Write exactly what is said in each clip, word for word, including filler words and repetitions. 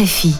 R F I.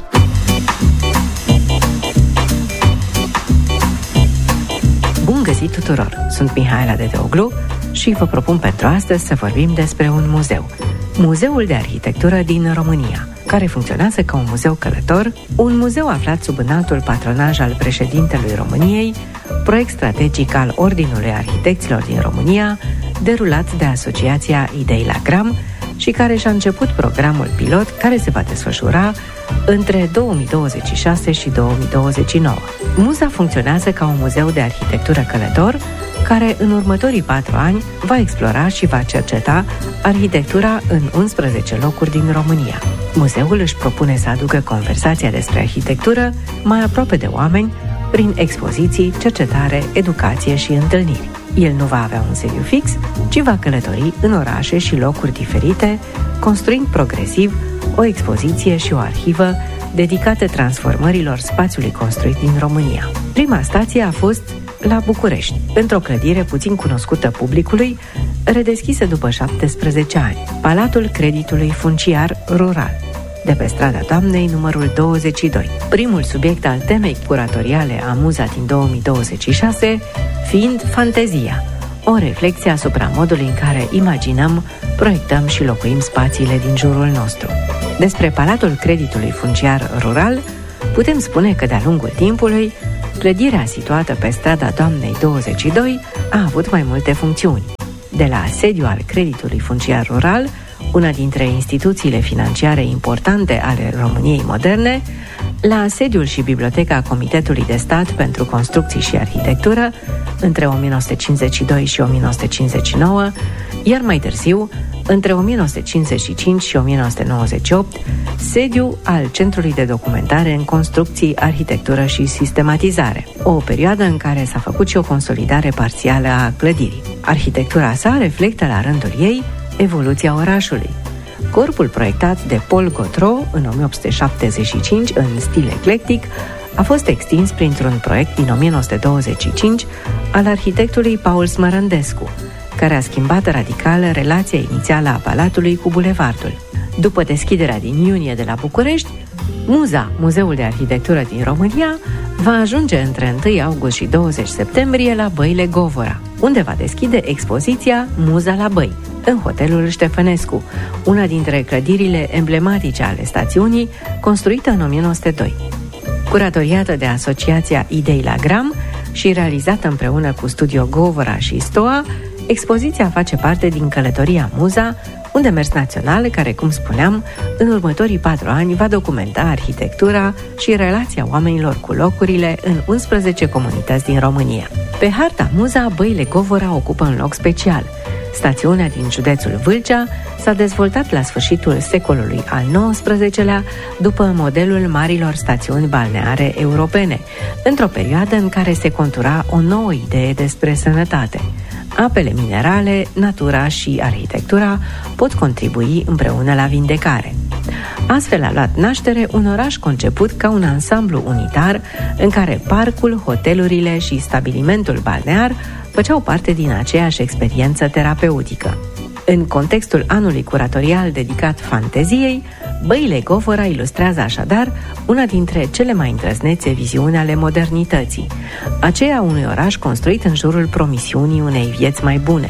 Bun găsit tuturor! Sunt Mihaela Dedeoglu și vă propun pentru astăzi să vorbim despre un muzeu. Muzeul de Arhitectură din România, care funcționează ca un muzeu călător, un muzeu aflat sub înaltul patronaj al președintelui României, proiect strategic al Ordinului Arhitecților din România, derulat de Asociația Idei la Gram și care și-a început programul pilot care se va desfășura între două mii douăzeci și șase și două mii douăzeci și nouă. Muza funcționează ca un muzeu de arhitectură călător care în următorii patru ani va explora și va cerceta arhitectura în unsprezece locuri din România. Muzeul își propune să aducă conversația despre arhitectură mai aproape de oameni prin expoziții, cercetare, educație și întâlniri. El nu va avea un sediu fix, ci va călători în orașe și locuri diferite, construind progresiv o expoziție și o arhivă dedicate transformărilor spațiului construit din România. Prima stație a fost la București, într-o clădire puțin cunoscută publicului, redeschisă după șaptesprezece ani, Palatul Creditului Funciar Rural, de pe strada Doamnei numărul douăzeci și doi. Primul subiect al temei curatoriale a Muza din două mii douăzeci și șase fiind fantezia, o reflecție asupra modului în care imaginăm, proiectăm și locuim spațiile din jurul nostru. Despre Palatul Creditului Funciar Rural putem spune că de-a lungul timpului, clădirea situată pe strada Doamnei douăzeci și doi a avut mai multe funcțiuni. De la sediu al Creditului Funciar Rural, una dintre instituțiile financiare importante ale României moderne, la sediul și biblioteca Comitetului de Stat pentru Construcții și Arhitectură între o mie nouă sute cincizeci și doi și o mie nouă sute cincizeci și nouă, iar mai târziu, între o mie nouă sute cincizeci și cinci și o mie nouă sute nouăzeci și opt, sediu al Centrului de Documentare în Construcții, Arhitectură și Sistematizare, o perioadă în care s-a făcut și o consolidare parțială a clădirii. Arhitectura sa reflectă la rândul ei evoluția orașului. Corpul proiectat de Paul Gautreau în o mie opt sute șaptezeci și cinci în stil eclectic a fost extins printr-un proiect din o mie nouă sute douăzeci și cinci al arhitectului Paul Smărândescu, care a schimbat radical relația inițială a palatului cu bulevardul. După deschiderea din iunie de la București, Muza, Muzeul de Arhitectură din România, va ajunge între întâi august și douăzeci septembrie la Băile Govora, unde va deschide expoziția Muza la Băi, în hotelul Ștefănescu, una dintre clădirile emblematice ale stațiunii, construită în o mie nouă sute doi. Curatoriată de Asociația Idei la Gram și realizată împreună cu Studio Govora și Stoa, expoziția face parte din călătoria Muza, un demers național care, cum spuneam, în următorii patru ani va documenta arhitectura și relația oamenilor cu locurile în unsprezece comunități din România. Pe harta Muza, Băile Govora ocupă un loc special. Stațiunea din județul Vâlcea s-a dezvoltat la sfârșitul secolului al nouăsprezecelea după modelul marilor stațiuni balneare europene, într-o perioadă în care se contura o nouă idee despre sănătate. Apele minerale, natura și arhitectura pot contribui împreună la vindecare. Astfel a luat naștere un oraș conceput ca un ansamblu unitar în care parcul, hotelurile și stabilimentul balnear făceau parte din aceeași experiență terapeutică. În contextul anului curatorial dedicat fanteziei, Băile Govora ilustrează așadar una dintre cele mai îndrăznețe viziuni ale modernității, aceea unui oraș construit în jurul promisiunii unei vieți mai bune.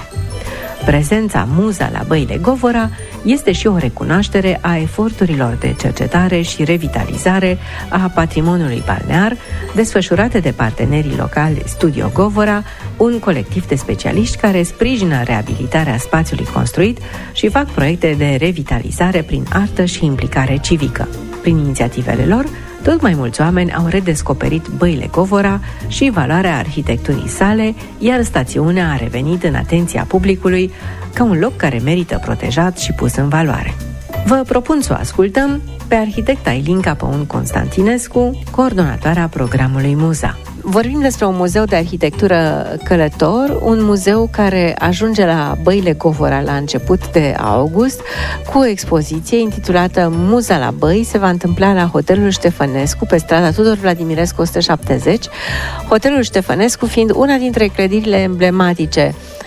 Prezența Muza la Băile Govora este și o recunoaștere a eforturilor de cercetare și revitalizare a patrimoniului balnear desfășurate de partenerii locali Studio Govora, un colectiv de specialiști care sprijină reabilitarea spațiului construit și fac proiecte de revitalizare prin artă și implicare civică. Prin inițiativele lor, tot mai mulți oameni au redescoperit Băile Govora și valoarea arhitecturii sale, iar stațiunea a revenit în atenția publicului ca un loc care merită protejat și pus în valoare. Vă propun să o ascultăm pe arhitecta Ilinca Păun Constantinescu, coordonatoarea programului Muza. Vorbim despre un muzeu de arhitectură călător, un muzeu care ajunge la Băile Govora la început de august, cu o expoziție intitulată Muza la Băi. Se va întâmpla la Hotelul Ștefănescu, pe strada Tudor Vladimirescu o sută șaptezeci, Hotelul Ștefănescu fiind una dintre clădirile emblematice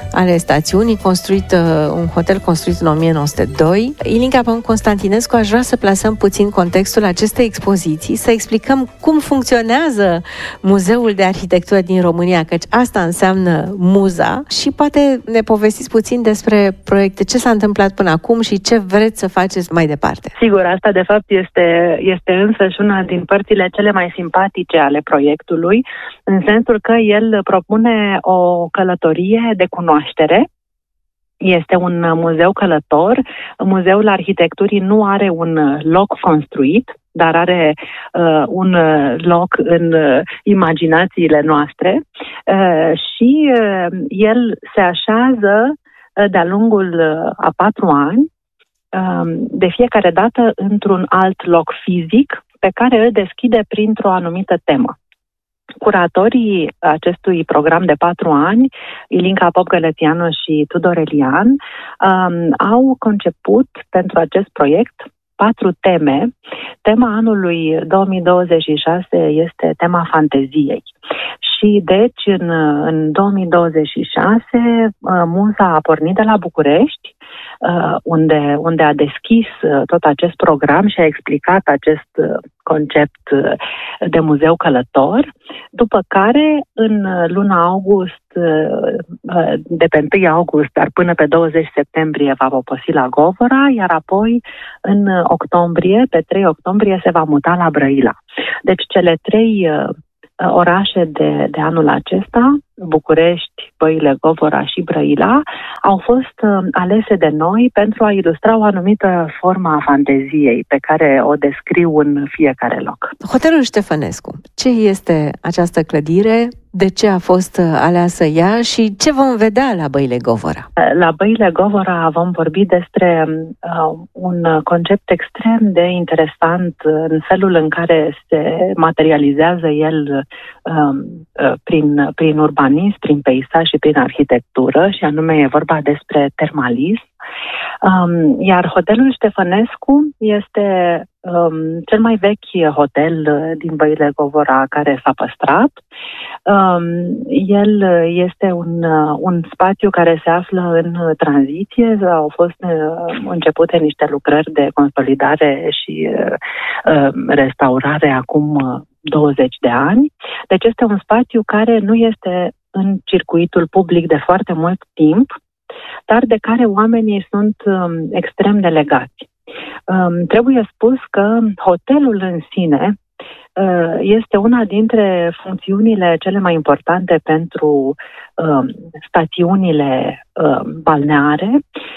ale stațiunii, construit, un hotel construit în o mie nouă sute doi. Ilinca Constantinescu, aș vrea să plasăm puțin contextul acestei expoziții, să explicăm cum funcționează Muzeul de Arhitectură din România, căci asta înseamnă muza, și poate ne povestiți puțin despre proiecte, ce s-a întâmplat până acum și ce vreți să faceți mai departe. Sigur, asta de fapt este, este însăși una din părțile cele mai simpatice ale proiectului, în sensul că el propune o călătorie de cunoaștere. Este un muzeu călător. Muzeul Arhitecturii nu are un loc construit, dar are uh, un loc în uh, imaginațiile noastre uh, și uh, el se așează uh, de-a lungul uh, a patru ani, uh, de fiecare dată într-un alt loc fizic pe care îl deschide printr-o anumită temă. Curatorii acestui program de patru ani, Ilinca Pop-Gălățeanu și Tudor Elian, um, au conceput pentru acest proiect patru teme. Tema anului două mii douăzeci și șase este tema fanteziei. Și deci în, în două mii douăzeci și șase muza a pornit de la București, unde, unde a deschis tot acest program și a explicat acest concept de muzeu călător, după care în luna august, de pe întâi august, dar până pe douăzeci septembrie va poposi la Govora, iar apoi în octombrie, pe trei octombrie, se va muta la Brăila. Deci cele trei orașe de, de anul acesta, București, Băile, Govora și Brăila, au fost uh, alese de noi pentru a ilustra o anumită formă a fanteziei pe care o descriu în fiecare loc. Hotelul Ștefănescu. Ce este această clădire? De ce a fost aleasă ea și ce vom vedea la Băile Govora? La Băile Govora vom vorbi despre uh, un concept extrem de interesant în felul în care se materializează el uh, uh, prin, prin urbanism, prin peisaj și prin arhitectură, și anume e vorba despre termalism. Um, iar Hotelul Ștefănescu este um, cel mai vechi hotel din Băile Govora care s-a păstrat. Um, el este un, un spațiu care se află în tranziție. Au fost uh, începute niște lucrări de consolidare și uh, restaurare acum douăzeci de ani. Deci este un spațiu care nu este în circuitul public de foarte mult timp, dar de care oamenii sunt um, extrem de legați. Um, trebuie spus că hotelul în sine uh, este una dintre funcțiunile cele mai importante pentru um, stațiunile um, balneare,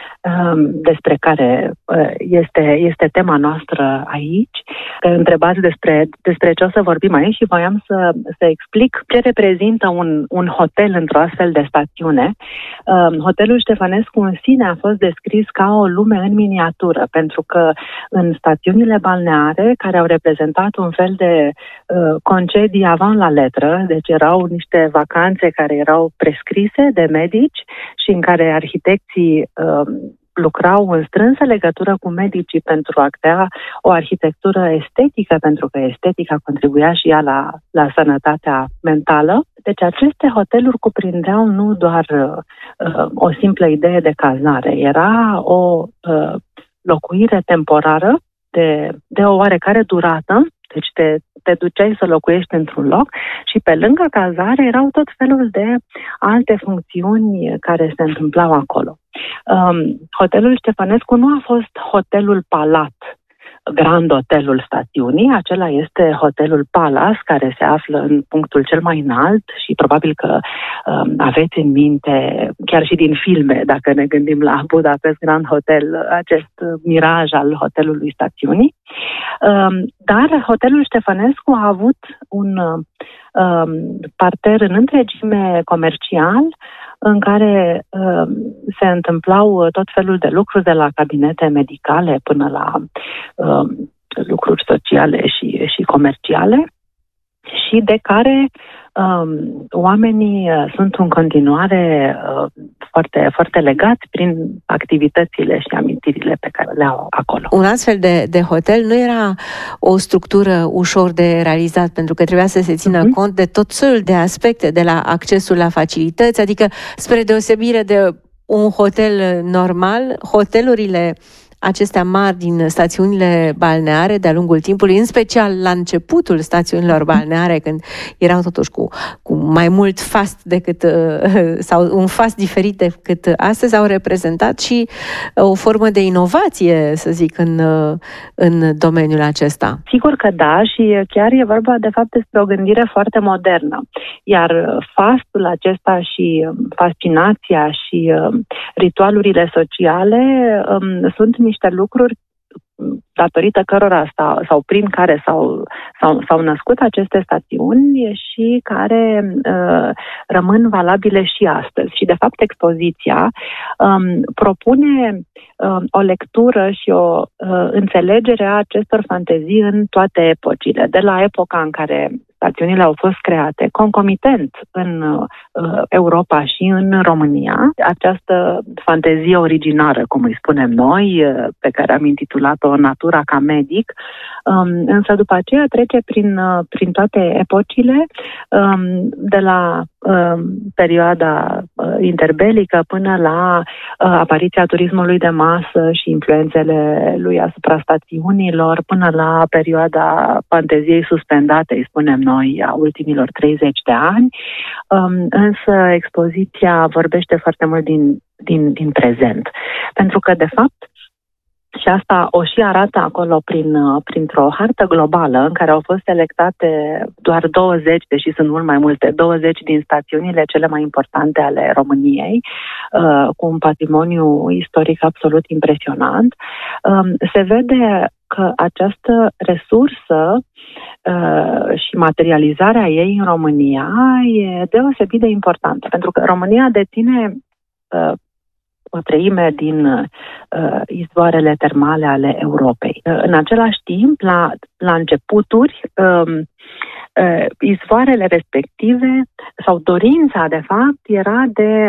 um, despre care uh, este, este tema noastră aici. Că întrebați despre, despre ce o să vorbim aici și voiam să, să explic ce reprezintă un, un hotel într-o astfel de stațiune. Um, Hotelul Ștefănescu în sine a fost descris ca o lume în miniatură, pentru că în stațiunile balneare, care au reprezentat un fel de uh, concedii avant la letră, deci erau niște vacanțe care erau prescrise de medici și în care arhitecții uh, lucrau în strânsă legătură cu medicii pentru a crea o arhitectură estetică, pentru că estetica contribuia și ea la, la sănătatea mentală. Deci aceste hoteluri cuprindeau nu doar uh, o simplă idee de cazare, era o uh, locuire temporară de, de o oarecare durată, deci te, te duceai să locuiești într-un loc și pe lângă cazare erau tot felul de alte funcțiuni care se întâmplau acolo. Um, Hotelul Ștefănescu nu a fost hotelul Palat, Grand Hotelul stațiunii, acela este Hotelul Palace, care se află în punctul cel mai înalt și probabil că um, aveți în minte, chiar și din filme, dacă ne gândim la Budapest Grand Hotel, acest miraj al hotelului stațiunii. Um, dar Hotelul Ștefănescu a avut un um, parter în întregime comercial, în care uh, se întâmplau tot felul de lucruri, de la cabinete medicale până la uh, lucruri sociale și, și comerciale, și de care um, oamenii uh, sunt în continuare uh, foarte, foarte legați prin activitățile și amintirile pe care le au acolo. Un astfel de, de hotel nu era o structură ușor de realizat, pentru că trebuia să se țină uh-huh. cont de tot soiul de aspecte, de la accesul la facilități, adică spre deosebire de un hotel normal, hotelurile acestea mari din stațiunile balneare de-a lungul timpului, în special la începutul stațiunilor balneare, când erau totuși cu, cu mai mult fast decât, sau un fast diferit decât astăzi, au reprezentat și o formă de inovație, să zic, în, în domeniul acesta. Sigur că da, și chiar e vorba de fapt despre o gândire foarte modernă. Iar fastul acesta și fascinația și ritualurile sociale um, sunt niște lucruri datorită cărora sau, sau prin care s-au, s-au, s-au născut aceste stațiuni și care uh, rămân valabile și astăzi. Și, de fapt, expoziția um, propune uh, o lectură și o uh, înțelegere a acestor fantezii în toate epocile. De la epoca în care stațiunile au fost create, concomitent în uh, Europa și în România, această fantezie originară, cum îi spunem noi, uh, pe care am intitulat-o Natura ca medic, um, însă după aceea trece prin, uh, prin toate epocile, um, de la um, perioada uh, interbelică până la uh, apariția turismului de masă și influențele lui asupra stațiunilor, până la perioada fanteziei suspendate, îi spunem noi, a ultimilor treizeci de ani, um, însă expoziția vorbește foarte mult din, din, din prezent. Pentru că, de fapt, și asta o și arată acolo prin, printr-o hartă globală în care au fost selectate doar douăzeci, deși sunt mult mai multe, douăzeci din stațiunile cele mai importante ale României, uh, cu un patrimoniu istoric absolut impresionant. Um, se vede că această resursă uh, și materializarea ei în România e deosebit de importantă, pentru că România deține uh, o treime din uh, izvoarele termale ale Europei. Uh, în același timp, la, la începuturi, uh, uh, izvoarele respective sau dorința, de fapt, era de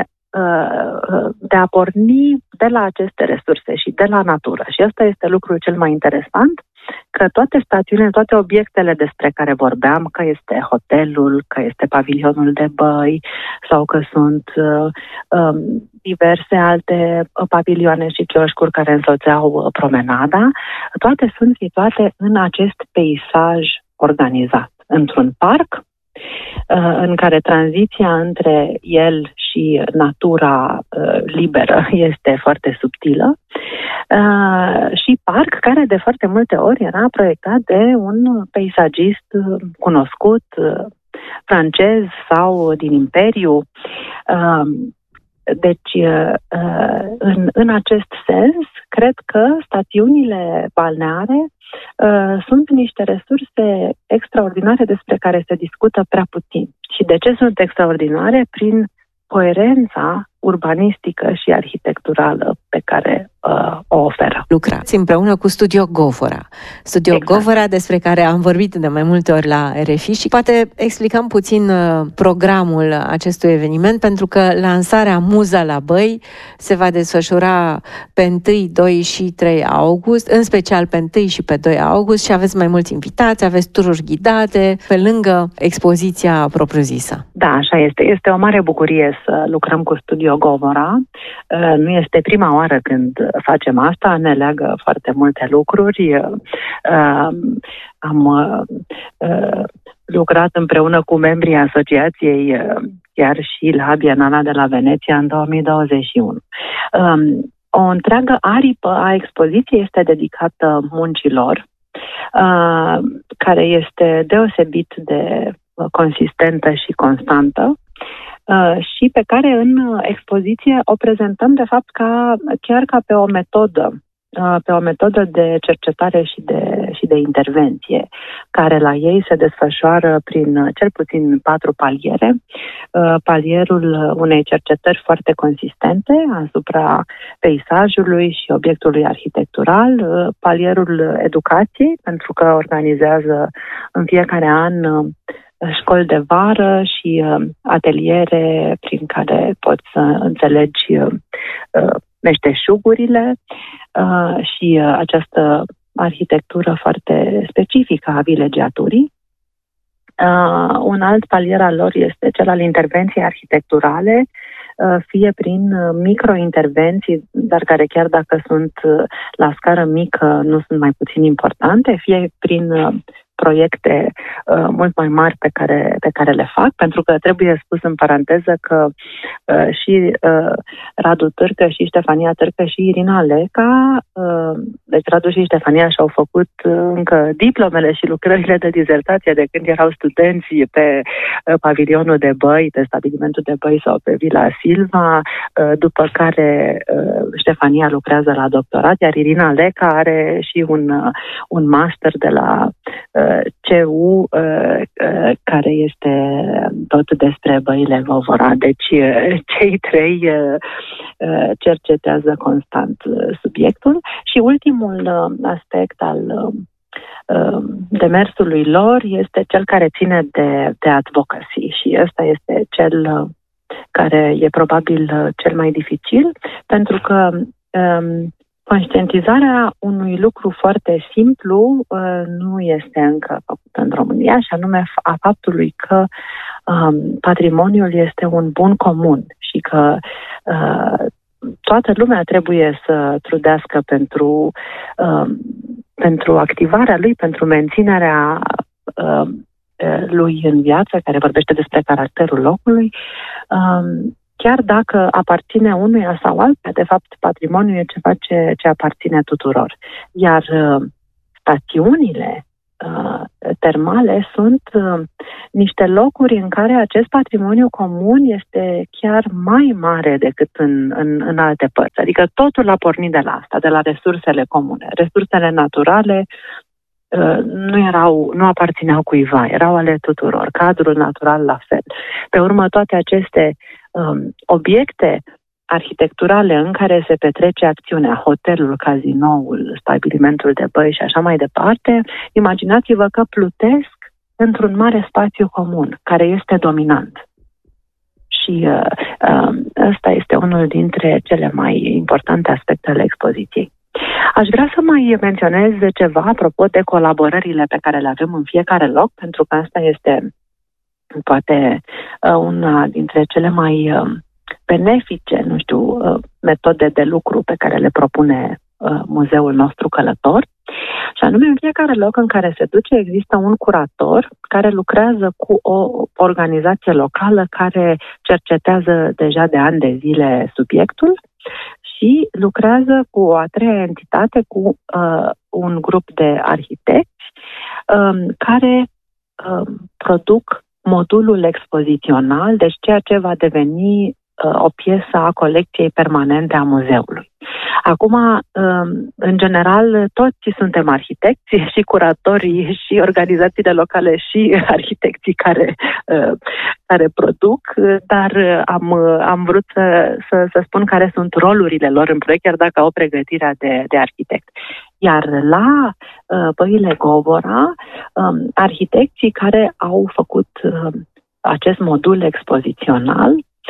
de a porni de la aceste resurse și de la natură. Și asta este lucrul cel mai interesant, că toate stațiunile, toate obiectele despre care vorbeam, că este hotelul, că este pavilionul de băi sau că sunt uh, um, diverse alte pavilioane și cioșcuri care însoțeau promenada, toate sunt situate în acest peisaj organizat. Într-un parc, în care tranziția între el și natura uh, liberă este foarte subtilă, uh, și parc care de foarte multe ori era proiectat de un peisagist cunoscut, uh, francez sau din Imperiu. Uh, Deci, în, în acest sens, cred că stațiunile balneare uh, sunt niște resurse extraordinare despre care se discută prea puțin. Și de ce sunt extraordinare? Prin coerența urbanistică și arhitecturală pe care uh, o oferă. Lucrați împreună cu Studio Govora. Studio exact. Govora, despre care am vorbit de mai multe ori la R F I, și poate explicăm puțin uh, programul acestui eveniment, pentru că lansarea Muza la Băi se va desfășura pe unu, doi și trei august, în special pe unu și pe doi august, și aveți mai mulți invitați, aveți tururi ghidate, pe lângă expoziția propriu-zisă. Da, așa este. Este o mare bucurie să lucrăm cu Studio Govora. Nu este prima oară când facem asta, ne leagă foarte multe lucruri. Am lucrat împreună cu membrii asociației chiar și la Bienala de la Veneția în două mii douăzeci și unu. O întreagă aripă a expoziției este dedicată muncilor, care este deosebit de consistentă și constantă, Uh, și pe care în expoziție o prezentăm de fapt ca, chiar ca pe o metodă, uh, pe o metodă de cercetare și de, și de intervenție, care la ei se desfășoară prin cel puțin patru paliere. Uh, palierul unei cercetări foarte consistente asupra peisajului și obiectului arhitectural, uh, palierul educației, pentru că organizează în fiecare an uh, școli de vară și ateliere prin care poți să înțelegi meșteșugurile și această arhitectură foarte specifică a vilegiaturii. Uh, un alt palier al lor este cel al intervenției arhitecturale, uh, fie prin microintervenții, dar care chiar dacă sunt uh, la scară mică nu sunt mai puțin importante, fie prin uh, proiecte uh, mult mai mari pe care, pe care le fac, pentru că trebuie spus în paranteză că uh, și uh, Radu Târcă și Ștefania Târcă și Irina Leca, uh, deci Radu și Ștefania și-au făcut uh, încă diplomele și lucrările de dizertație de când erau studenți pe uh, pavilionul de băi, pe stabilimentul de băi sau pe Vila Silva, uh, după care uh, Ștefania lucrează la doctorat, iar Irina Leca are și un, uh, un master de la uh, C U, care este tot despre băile Vovora. Deci cei trei cercetează constant subiectul. Și ultimul aspect al demersului lor este cel care ține de, de advocacy și ăsta este cel care e probabil cel mai dificil, pentru că conștientizarea unui lucru foarte simplu uh, nu este încă făcută în România, și anume a faptului că um, patrimoniul este un bun comun și că uh, toată lumea trebuie să trudească pentru, uh, pentru activarea lui, pentru menținerea uh, lui în viață, care vorbește despre caracterul locului. Uh, Chiar dacă aparține unuia sau altuia, de fapt, patrimoniul e ceva ce, ce aparține tuturor. Iar uh, stațiunile uh, termale sunt uh, niște locuri în care acest patrimoniu comun este chiar mai mare decât în, în, în alte părți. Adică totul a pornit de la asta, de la resursele comune. Resursele naturale uh, nu erau, nu aparțineau cuiva, erau ale tuturor. Cadrul natural la fel. Pe urmă, toate aceste Um, obiecte arhitecturale în care se petrece acțiunea, hotelul, cazinoul, stabilimentul de băi și așa mai departe, imaginați-vă că plutesc într-un mare spațiu comun, care este dominant. Și uh, uh, ăsta este unul dintre cele mai importante aspecte ale expoziției. Aș vrea să mai menționez ceva apropo de colaborările pe care le avem în fiecare loc, pentru că asta este poate una dintre cele mai benefice, nu știu, metode de lucru pe care le propune muzeul nostru călător. Și anume, în fiecare loc în care se duce există un curator care lucrează cu o organizație locală care cercetează deja de ani de zile subiectul și lucrează cu o a treia entitate, cu uh, un grup de arhitecți um, care um, produc modulul expozițional, deci ceea ce va deveni uh, o piesă a colecției permanente a muzeului. Acum, uh, în general, toți suntem arhitecți, și curatorii, și organizațiile locale, și arhitecții care, uh, care produc, dar am, am vrut să, să, să spun care sunt rolurile lor în proiect, chiar dacă au pregătirea de, de arhitect. Iar la uh, băile Govora, um, arhitecții care au făcut uh, acest modul expozițional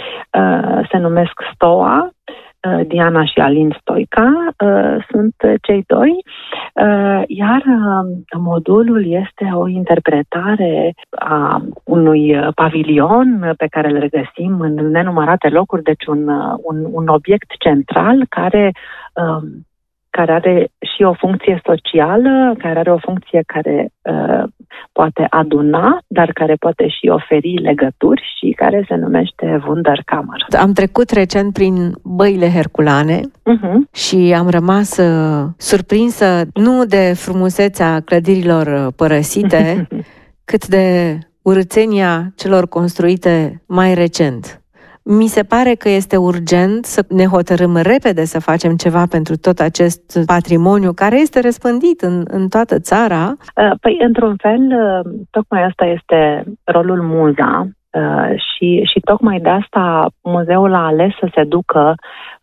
uh, se numesc STOA, uh, Diana și Alin Stoica, uh, sunt cei doi, uh, iar uh, modulul este o interpretare a unui pavilion pe care îl regăsim în nenumărate locuri, deci un, un, un obiect central care uh, care are și o funcție socială, care are o funcție care uh, poate aduna, dar care poate și oferi legături și care se numește Wunderkammer. Am trecut recent prin băile herculane uh-huh. și am rămas uh, surprinsă nu de frumusețea clădirilor părăsite, cât de urâțenia celor construite mai recent. Mi se pare că este urgent să ne hotărâm repede să facem ceva pentru tot acest patrimoniu care este răspândit în, în toată țara. Păi, într-un fel, tocmai asta este rolul Muza și, și tocmai de asta muzeul a ales să se ducă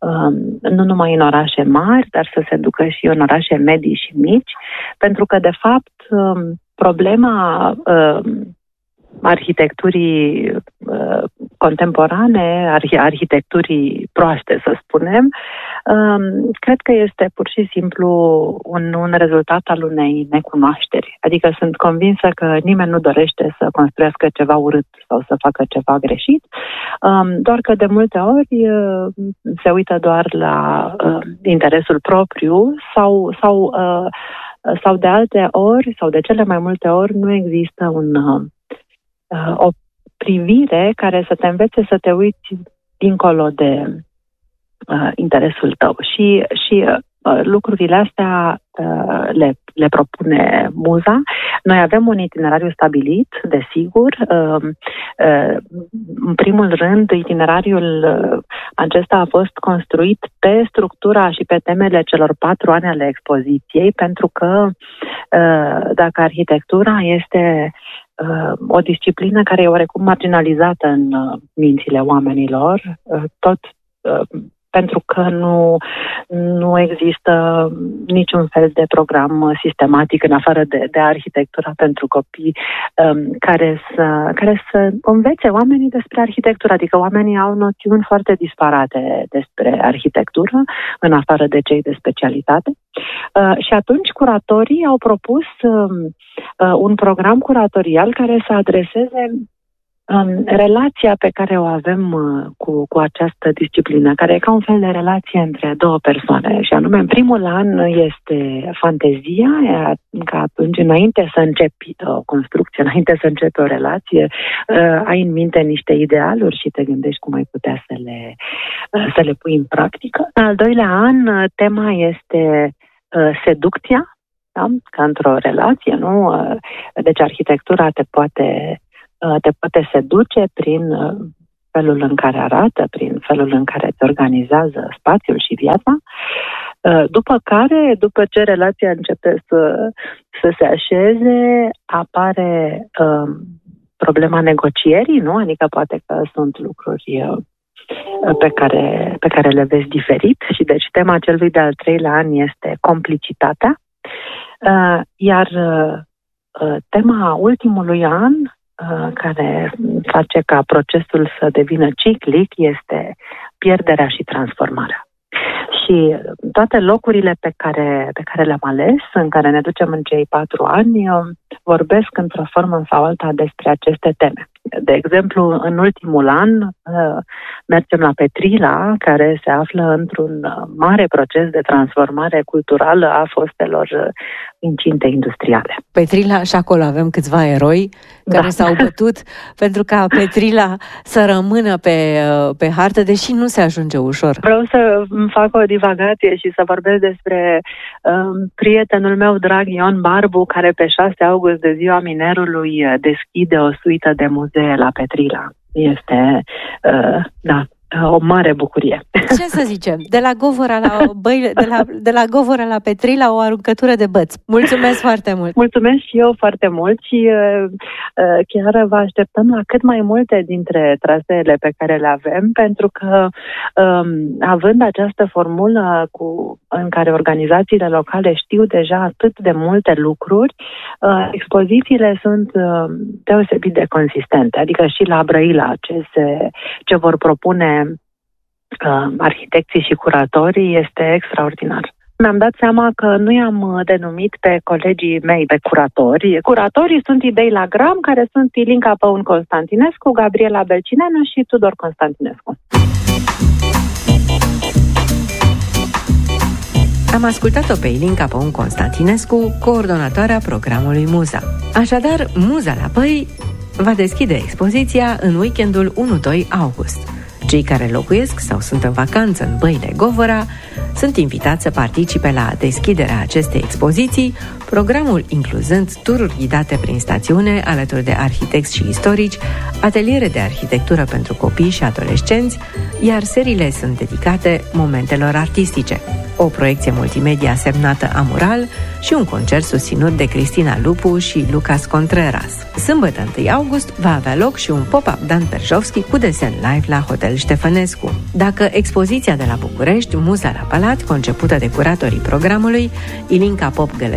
nu numai în orașe mari, dar să se ducă și în orașe medii și mici, pentru că, de fapt, problema arhitecturii uh, contemporane, arhi- arhitecturii proaste, să spunem, um, cred că este pur și simplu un, un rezultat al unei necunoașteri. Adică sunt convinsă că nimeni nu dorește să construiască ceva urât sau să facă ceva greșit, um, doar că de multe ori uh, se uită doar la uh, interesul propriu sau, sau, uh, sau de alte ori, sau de cele mai multe ori, nu există un, uh, o privire care să te învețe să te uiți dincolo de uh, interesul tău. Și, și uh, lucrurile astea uh, le, le propune muza. Noi avem un itinerariu stabilit, desigur. Uh, uh, în primul rând, itinerariul uh, acesta a fost construit pe structura și pe temele celor patru ani ale expoziției, pentru că uh, dacă arhitectura este o disciplină care e oarecum marginalizată în uh, mințile oamenilor, uh, tot uh, pentru că nu, nu există niciun fel de program sistematic în afară de, de arhitectura pentru copii um, care, să, care să învețe oamenii despre arhitectură. Adică oamenii au noțiuni foarte disparate despre arhitectură, în afară de cei de specialitate. Uh, și atunci curatorii au propus um, uh, un program curatorial care să adreseze um, relația pe care o avem uh, cu, cu această disciplină, care e ca un fel de relație între două persoane. Și anume, în primul an este fantezia, că atunci, înainte să începi o construcție, înainte să începi o relație, uh, ai în minte niște idealuri și te gândești cum ai putea să le, uh, să le pui în practică. În al doilea an, uh, tema este seducția, da? Ca într-o relație, nu? Deci arhitectura te poate, te poate seduce prin felul în care arată, prin felul în care te organizează spațiul și viața, după care, după ce relația începe să, să se așeze, apare um, problema negocierii, nu? Adică poate că sunt lucruri pe care, pe care le vezi diferit și deci tema celui de-al treilea an este complicitatea, iar tema ultimului an, care face ca procesul să devină ciclic, este pierderea și transformarea. Și toate locurile pe care, pe care le-am ales, în care ne ducem în cei patru ani, vorbesc într-o formă sau alta despre aceste teme. De exemplu, în ultimul an mergem la Petrila, care se află într-un mare proces de transformare culturală a fostelor incinte industriale. Petrila, și acolo avem câțiva eroi care da. s-au bătut pentru ca Petrila să rămână pe, pe hartă, deși nu se ajunge ușor. Vreau să fac o divagație și să vorbesc despre um, prietenul meu drag Ion Barbu, care pe șase august, de ziua minerului, deschide o suită de muzee la Petrila. Este, uh, da, o mare bucurie. Ce să zicem? De la Govora la, băile, de la, de la Govora la Petrila, o aruncătură de băți. Mulțumesc foarte mult! Mulțumesc și eu foarte mult și uh, chiar vă așteptăm la cât mai multe dintre traseele pe care le avem, pentru că um, având această formulă cu, în care organizațiile locale știu deja atât de multe lucruri, uh, expozițiile sunt uh, deosebit de consistente. Adică și la Brăila, ce, se, ce vor propune Uh, arhitecții și curatorii este extraordinar. Mi-am dat seama că nu i-am denumit pe colegii mei pe curatori. Curatorii sunt Idei la Gram, care sunt Ilinca Păun Constantinescu, Gabriela Belcineanu și Tudor Constantinescu. Am ascultat-o pe Ilinca Păun Constantinescu, coordonatoarea programului Muza. Așadar, Muza la Păi va deschide expoziția în weekendul unu doi august. Cei care locuiesc sau sunt în vacanță în Băile Govora sunt invitați să participe la deschiderea acestei expoziții, programul incluzând tururi ghidate prin stațiune alături de arhitecți și istorici, ateliere de arhitectură pentru copii și adolescenți, iar seriile sunt dedicate momentelor artistice, o proiecție multimedia semnată Amural și un concert susținut de Cristina Lupu și Lucas Contreras. Sâmbătă întâi august va avea loc și un pop-up Dan Perjovski cu desen live la Hotel Ștefănescu. Dacă expoziția de la București, Muza la Palat, concepută de curatorii programului, Ilinca Pop Gălățeanu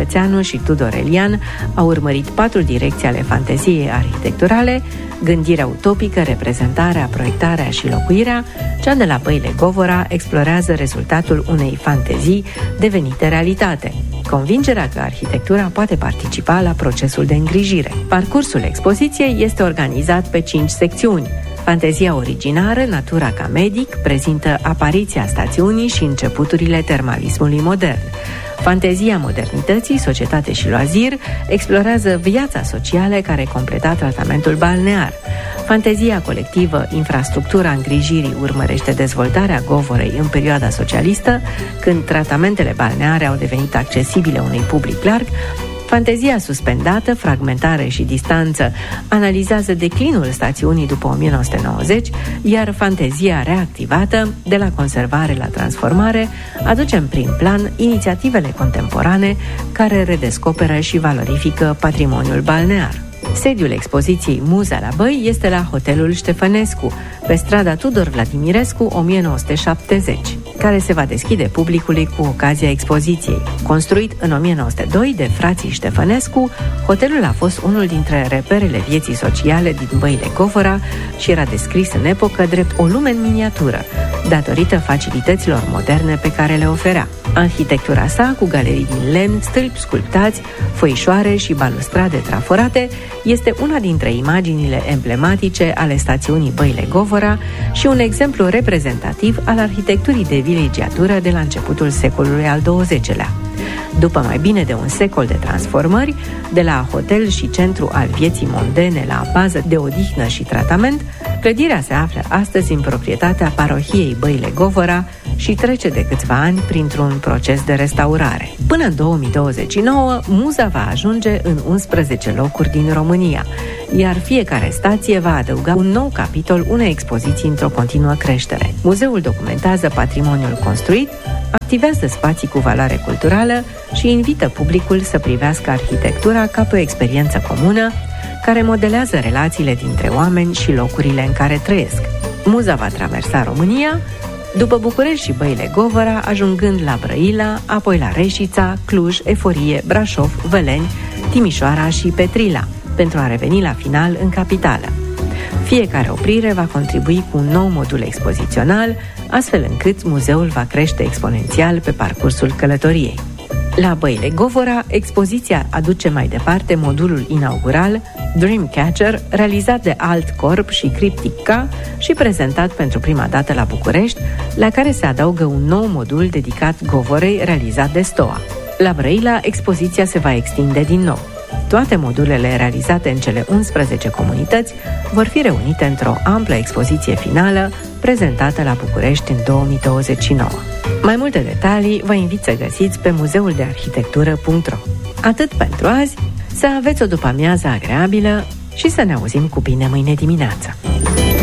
și Tudor Elian au urmărit patru direcții ale fanteziei arhitecturale: gândirea utopică, reprezentarea, proiectarea și locuirea. Cea de la Băile Govora explorează rezultatul unei fantezii devenite realitate, convingerea că arhitectura poate participa la procesul de îngrijire. Parcursul expoziției este organizat pe cinci secțiuni. Fantezia originară, natura ca medic, prezintă apariția stațiunii și începuturile termalismului modern. Fantezia modernității, societate și loazir, explorează viața socială care completa tratamentul balnear. Fantezia colectivă, infrastructura îngrijirii, urmărește dezvoltarea Govorei în perioada socialistă, când tratamentele balneare au devenit accesibile unui public larg. Fantezia suspendată, fragmentare și distanță analizează declinul stațiunii după o mie nouă sute nouăzeci, iar fantezia reactivată, de la conservare la transformare, aduce în prim plan inițiativele contemporane care redescoperă și valorifică patrimoniul balnear. Sediul expoziției Muza la Băi este la Hotelul Ștefănescu, pe strada Tudor Vladimirescu o mie nouă sute șaptezeci, care se va deschide publicului cu ocazia expoziției. Construit în o mie nouă sute doi de frații Ștefănescu, hotelul a fost unul dintre reperele vieții sociale din Băile Govora și era descris în epocă drept o lume în miniatură, datorită facilităților moderne pe care le oferea. Arhitectura sa, cu galerii din lemn, stâlpi sculptați, foișoare și balustrade traforate, este una dintre imaginile emblematice ale stațiunii Băile Govora și un exemplu reprezentativ al arhitecturii de vilegiatură de la începutul secolului al douăzecelea. După mai bine de un secol de transformări, de la hotel și centru al vieții mondene la bază de odihnă și tratament, clădirea se află astăzi în proprietatea parohiei Băile Govora și trece de câțiva ani printr-un proces de restaurare. Până în două mii douăzeci și nouă, Muza va ajunge în unsprezece locuri din România, iar fiecare stație va adăuga un nou capitol unei expoziții într-o continuă creștere. Muzeul documentează patrimoniul construit, activează spații cu valoare culturală și invită publicul să privească arhitectura ca pe o experiență comună care modelează relațiile dintre oameni și locurile în care trăiesc. Muza va traversa România, după București și Băile Govora, ajungând la Brăila, apoi la Reșița, Cluj, Eforie, Brașov, Văleni, Timișoara și Petrila, pentru a reveni la final în capitală. Fiecare oprire va contribui cu un nou modul expozițional, astfel încât muzeul va crește exponențial pe parcursul călătoriei. La Băile Govora, expoziția aduce mai departe modulul inaugural Dreamcatcher, realizat de Altcorp și Cryptic K și prezentat pentru prima dată la București, la care se adaugă un nou modul dedicat Govorei, realizat de Stoa. La Brăila, expoziția se va extinde din nou. Toate modulele realizate în cele unsprezece comunități vor fi reunite într-o amplă expoziție finală, prezentată la București în două mii douăzeci și nouă. Mai multe detalii vă invit să găsiți pe muzeul de arhitectură punct ro. Atât pentru azi, să aveți o după-amiază agreabilă și să ne auzim cu bine mâine dimineață.